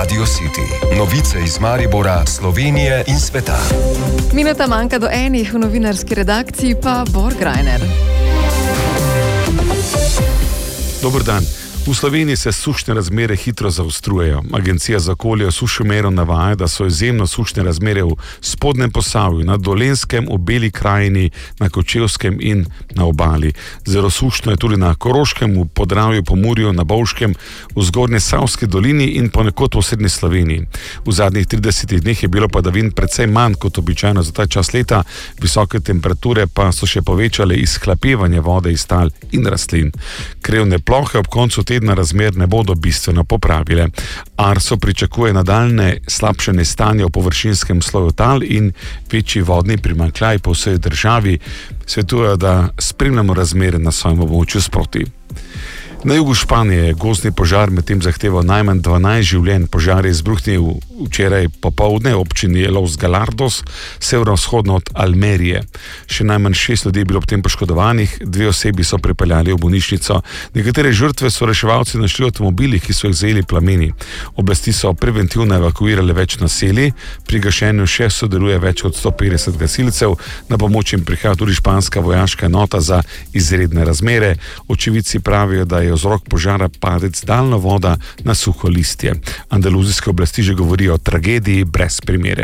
Radio City. Novice iz Maribora, Slovenije in sveta. Minuta manjka do enih, v novinarski redakciji pa Bor Grajner. Dober dan. V Sloveniji se sušne razmere hitro zaostrujejo. Agencija za okolje v Sušomeru navaja, da so izjemno sušne razmere v Spodnjem Posavju, na Dolenjskem, v Beli krajini, na Kočevskem in na obali. Zelo sušno je tudi na Koroškem, v Podravju, Pomurju, na Bovškem, v Zgornjesavski dolini in ponekod v srednji Sloveniji. V zadnjih 30 dneh je bilo padavin precej manj kot običajno za ta čas leta, visoke temperature pa so še povečale izhlapevanje vode iz tal in rastlin. Krevne plohe ob koncu tedna razmer ne bodo bistveno popravile. Arso pričakuje nadaljnje slabšanje stanja v površinskem sloju tal in večji vodni primanjkljaj po vsej državi. Svetujejo, da spremljamo razmere na svojem območju sproti. Na jugu Španije je gozdni požar medtem zahteval najmanj 12 življenj. Požar je izbruhnil včeraj popoldne v občini Los Galardos, severovzhodno od Almerije. Še najmanj 6 ljudi je bilo ob tem poškodovanih, 2 osebi so pripeljali v bolnišnico. Nekatere žrtve so reševalci našli v avtomobilih, ki so jih zajeli plameni. Oblasti so preventivno evakuirale več naselij, pri gašenju še sodeluje več kot 150 gasilcev, na pomoč jim prihaja tudi španska vojaška enota za izredne razmere. Očividci pravijo, da je vzrok požara padec daljnovoda na suho listje. Andaluzijske oblasti že govorijo o tragediji brez primere.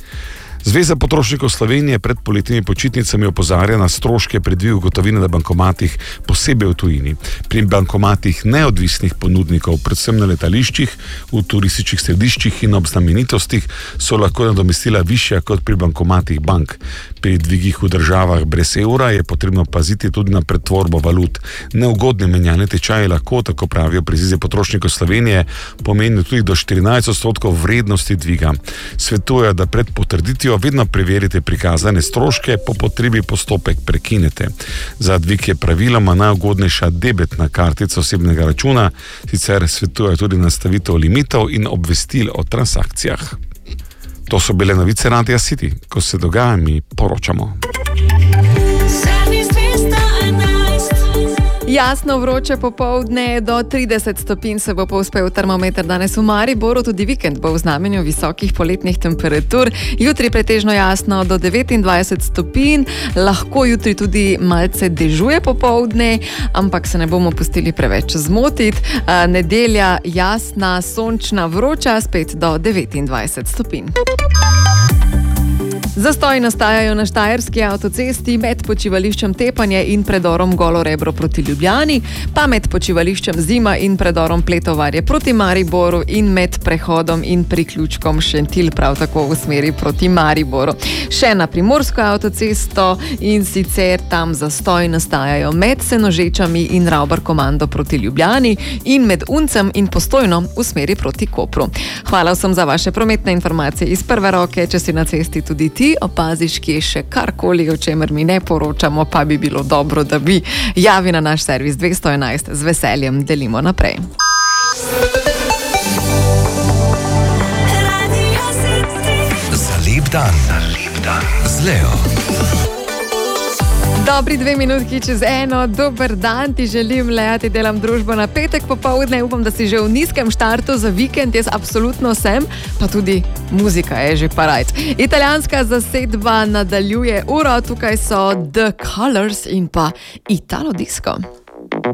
Zveza potrošnikov Slovenije pred poletnimi počitnicami opozarja na stroške pri dvigu gotovine na bankomatih, posebej v tujini. Pri bankomatih neodvisnih ponudnikov, predvsem na letališčih, v turističnih središčih in ob znamenitostih, so lahko nadomestila višja kot pri bankomatih bank. Pri dvigih v državah brez evra je potrebno paziti tudi na pretvorbo valut. Neugodne menjalne tečaje lahko, tako pravijo pri Zvezi potrošnikov Slovenije, pomenijo tudi do 14% vrednosti dviga. Svetujejo, da pred potrditvijo vedno preverite prikazane stroške, po potrebi postopek prekinete. Za dvig je praviloma najugodnejša debetna kartica osebnega računa, sicer svetujejo tudi nastavitev limitov in obvestil o transakcijah. To so bile novice Radia City. Ko se dogaja, mi poročamo. Jasno vroče popoldne, do 30 stopinj se bo povzpel termometer danes v Mariboru, tudi vikend bo v znamenju visokih poletnih temperatur. Jutri pretežno jasno do 29 stopinj, lahko jutri tudi malce dežuje popoldne, ampak se ne bomo pustili preveč zmotiti. Nedelja jasna, sončna, vroča, spet do 29 stopinj. Zastoji nastajajo na Štajerski avtocesti med počivališčem Tepanje in predorom Golo Rebro proti Ljubljani, pa med počivališčem Zima in predorom Pletovarje proti Mariboru in med prehodom in priključkom Šentilj prav tako v smeri proti Mariboru. Še na Primorsko avtocesto in sicer tam zastoji nastajajo med Senožečami in Ravbar-Komando proti Ljubljani in med Uncem in Postojno v smeri proti Kopru. Hvala vsem za vaše prometne informacije iz prve roke. Če si na cesti tudi ti opaziš, kje še karkoli, o čemer mi ne poročamo, pa bi bilo dobro, da bi javi na naš servis 211, z veseljem delimo naprej. Za lep dan. Z Leo. Dobri 2 minutki čez 1, dober dan ti želim, Lea, ti delam družbo na petek popoldne, upam, da si že v nizkem štartu za vikend, jaz absolutno sem, pa tudi muzika je že parajt. Italijanska zasedba nadaljuje uro, tukaj so The Colors in pa Italo Disco.